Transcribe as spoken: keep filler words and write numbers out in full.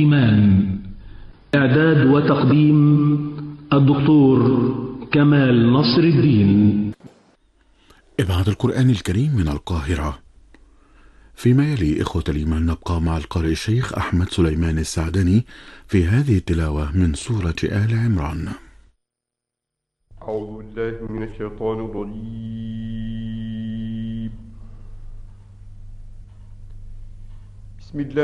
إيمان. إعداد وتقديم الدكتور كمال نصر الدين. إذاعة القرآن الكريم من القاهرة. فيما يلي إخوة الإيمان نبقى مع القارئ الشيخ أحمد سليمان السعدني في هذه التلاوة من سورة آل عمران. أعوذ بالله من الشيطان الرجيم. بسم الله